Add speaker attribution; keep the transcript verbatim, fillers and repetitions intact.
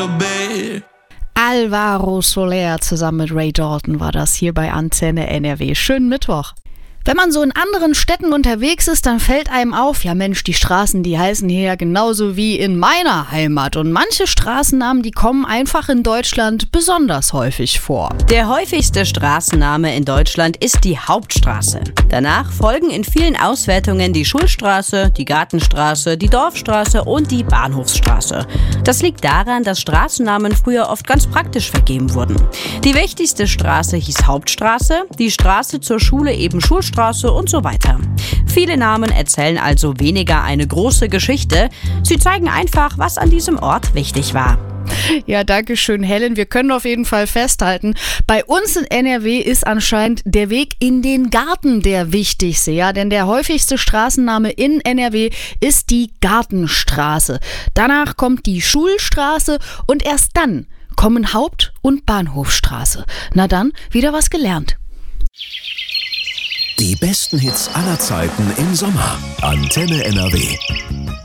Speaker 1: your bed.
Speaker 2: Alvaro Soler zusammen mit Ray Dalton war das hier bei Antenne N R W. Schönen Mittwoch. Wenn man so in anderen Städten unterwegs ist, dann fällt einem auf, ja Mensch, die Straßen, die heißen hier ja genauso wie in meiner Heimat. Und manche Straßennamen, die kommen einfach in Deutschland besonders häufig vor.
Speaker 3: Der häufigste Straßenname in Deutschland ist die Hauptstraße. Danach folgen in vielen Auswertungen die Schulstraße, die Gartenstraße, die Dorfstraße und die Bahnhofsstraße. Das liegt daran, dass Straßennamen früher oft ganz praktisch vergeben wurden. Die wichtigste Straße hieß Hauptstraße, die Straße zur Schule eben Schulstraße und so weiter. Viele Namen erzählen also weniger eine große Geschichte. Sie zeigen einfach, was an diesem Ort wichtig war.
Speaker 2: Ja, danke schön, Helen. Wir können auf jeden Fall festhalten, bei uns in N R W ist anscheinend der Weg in den Garten der wichtigste, ja, denn der häufigste Straßenname in N R W ist die Gartenstraße. Danach kommt die Schulstraße und erst dann kommen Haupt- und Bahnhofstraße. Na dann, wieder was gelernt.
Speaker 4: Die besten Hits aller Zeiten im Sommer. Antenne N R W.